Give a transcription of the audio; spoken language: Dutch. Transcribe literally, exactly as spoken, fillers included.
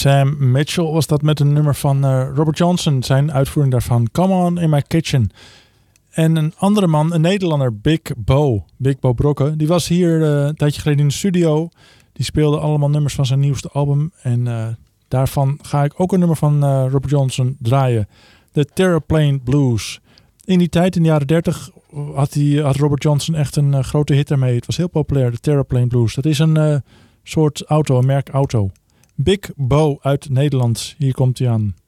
Sam Mitchell was dat met een nummer van uh, Robert Johnson. Zijn uitvoering daarvan, Come On In My Kitchen. En een andere man, een Nederlander, Big Bo. Big Bo Brokke. Die was hier uh, een tijdje geleden in de studio. Die speelde allemaal nummers van zijn nieuwste album. En uh, daarvan ga ik ook een nummer van uh, Robert Johnson draaien. The Terraplane Blues. In die tijd, in de jaren dertig, had, die, had Robert Johnson echt een uh, grote hit ermee. Het was heel populair, de Terraplane Blues. Dat is een uh, soort auto, een merk auto. Big Bo uit Nederland. Hier komt hij aan.